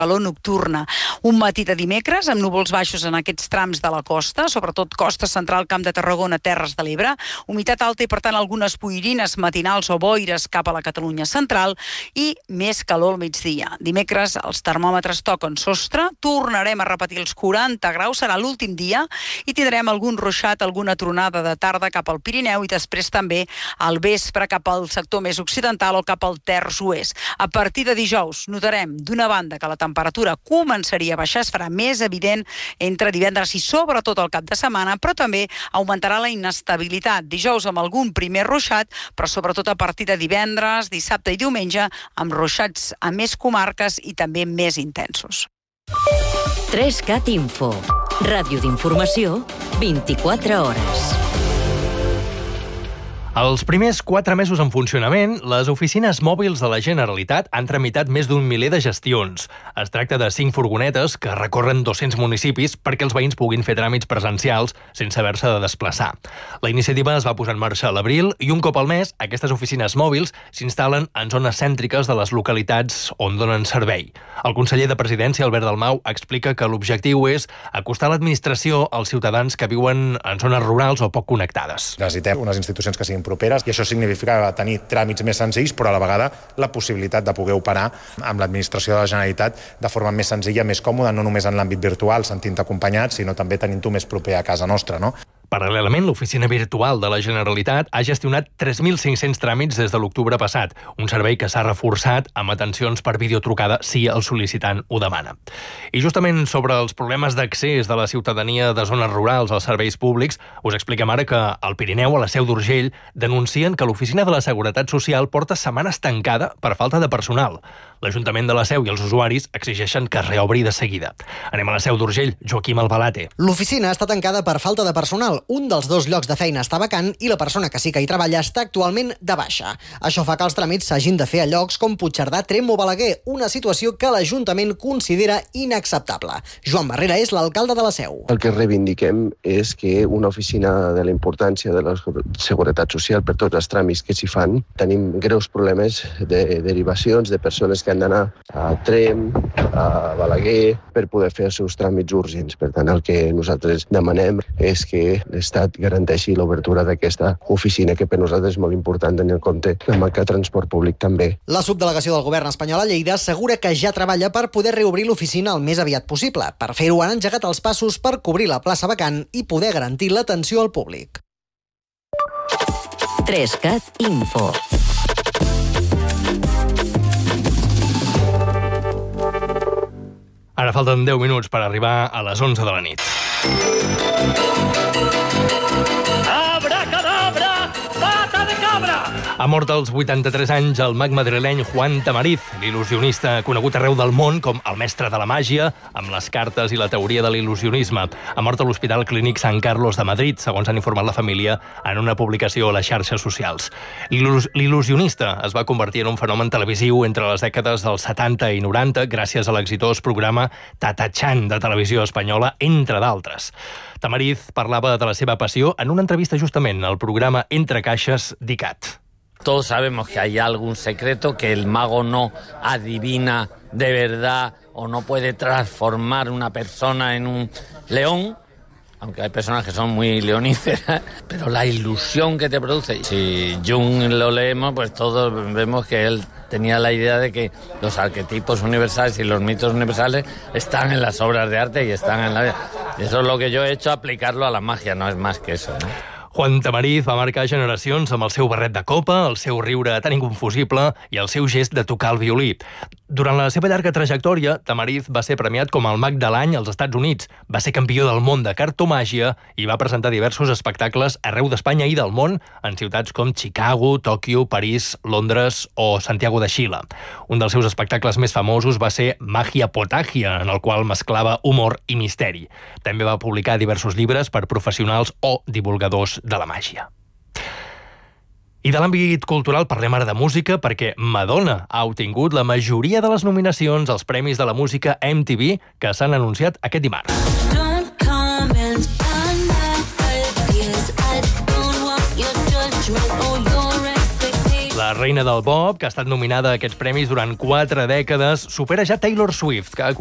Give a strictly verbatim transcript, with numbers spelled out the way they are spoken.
calor nocturna. Un matí de dimecres amb núvols baixos en aquests trams de la costa, sobretot costa central, Camp de Tarragona, Terres de l'Ebre, humitat alta i per tant algunes boirines matinals o boires cap a la Catalunya central i més calor al migdia. Dimecres els termòmetres toquen sostre, tornarem a repetir els quaranta graus, serà l'últim dia i tindrem algun ruixat, alguna tronada de tarda cap al Pirineu i després també al vespre cap al sector més occidental o cap al terç oest. A partir de dijous notarem d'una banda que la temperatura començaria a baixar, es farà més evident entre divendres i sobretot el cap de setmana, però també augmentarà la inestabilitat. Dijous amb algun primer ruixat, però sobretot a partir de divendres, dissabte i diumenge, amb ruixats a més comarques i també més intensos. tres cat Info. Ràdio d'informació, vint-i-quatre hores. Els primers quatre mesos en funcionament, les oficines mòbils de la Generalitat han tramitat més d'un miler de gestions. Es tracta de cinc furgonetes que recorren dos-cents municipis perquè els veïns puguin fer tràmits presencials sense haver-se de desplaçar. La iniciativa es va posar en marxa a l'abril i un cop al mes aquestes oficines mòbils s'instal·len en zones cèntriques de les localitats on donen servei. El conseller de Presidència, Albert Dalmau, explica que l'objectiu és acostar l'administració als ciutadans que viuen en zones rurals o poc connectades. Necessitem unes institucions que siguin properes i això significa tenir tràmits més senzills, però a la vegada la possibilitat de poder operar amb l'administració de la Generalitat de forma més senzilla, més còmoda, no només en l'àmbit virtual, sentint-te acompanyat, sinó també tenint-ho més proper a casa nostra, no? Paral·lelament, l'oficina virtual de la Generalitat ha gestionat tres mil cinc-cents tràmits des de l'octubre passat, un servei que s'ha reforçat amb atencions per videotrucada si el sol·licitant ho demana. I justament sobre els problemes d'accés de la ciutadania de zones rurals als serveis públics, us expliquem ara que al Pirineu, a la Seu d'Urgell, denuncien que l'oficina de la Seguretat Social porta setmanes tancada per falta de personal. L'Ajuntament de la Seu i els usuaris exigeixen que es reobri de seguida. Anem a la Seu d'Urgell, Joaquim Albalate. L'oficina està tancada per falta de personal. Un dels dos llocs de feina està vacant i la persona que sí que hi treballa està actualment de baixa. Això fa que els tràmits s'hagin de fer a llocs com Puigcerdà, Tremp o Balaguer, una situació que l'Ajuntament considera inacceptable. Joan Barrera és l'alcalde de la Seu. El que reivindiquem és que una oficina de la importància de la Seguretat Social per tots els tràmits que s'hi fan, tenim greus problemes de derivacions de persones que han d'anar a Tremp, a Balaguer, per poder fer els seus tràmits urgents. Per tant, el que nosaltres demanem és que l'Estat garanteixi l'obertura d'aquesta oficina, que per nosaltres és molt important tenir en compte la manca de transport públic també. La subdelegació del govern espanyol a Lleida assegura que ja treballa per poder reobrir l'oficina el més aviat possible. Per fer-ho han engegat els passos per cobrir la plaça vacant i poder garantir l'atenció al públic. tres cat Info. Ara falten deu minuts per arribar a les onze de la nit. Ha mort als vuitanta-tres anys el mag madrileny Juan Tamariz, l'il·lusionista conegut arreu del món com el mestre de la màgia, amb les cartes i la teoria de l'il·lusionisme. Ha mort a l'Hospital Clínic Sant Carlos de Madrid, segons han informat la família en una publicació a les xarxes socials. L'il·lusionista es va convertir en un fenomen televisiu entre les dècades dels setanta i noranta gràcies a l'exitós programa Tatachan de Televisió Espanyola, entre d'altres. Tamariz parlava de la seva passió en una entrevista justament al programa Entre Caixes d'I C A T. Todos sabemos que hay algún secreto, que el mago no adivina de verdad o no puede transformar una persona en un león, aunque hay personas que son muy leoníferas, pero la ilusión que te produce. Si Jung lo leemos, pues todos vemos que él tenía la idea de que los arquetipos universales y los mitos universales están en las obras de arte y están en la vida. Eso es lo que yo he hecho, aplicarlo a la magia, no es más que eso, ¿no? Juan Tamariz va marcar generacions amb el seu barret de copa, el seu riure tan inconfusible i el seu gest de tocar el violí. Durant la seva llarga trajectòria, Tamariz va ser premiat com el mag de l'any als Estats Units, va ser campió del món de cartomàgia i va presentar diversos espectacles arreu d'Espanya i del món en ciutats com Chicago, Tòquio, París, Londres o Santiago de Xile. Un dels seus espectacles més famosos va ser Magia Potagia, en el qual mesclava humor i misteri. També va publicar diversos llibres per professionals o divulgadors de la màgia. I de l'àmbit cultural parlem ara de música perquè Madonna ha obtingut la majoria de les nominacions als Premis de la Música M T V que s'han anunciat aquest dimarts. La La reina del pop, que ha estat nominada a aquests premis durant quatre dècades, supera ja Taylor Swift, que ha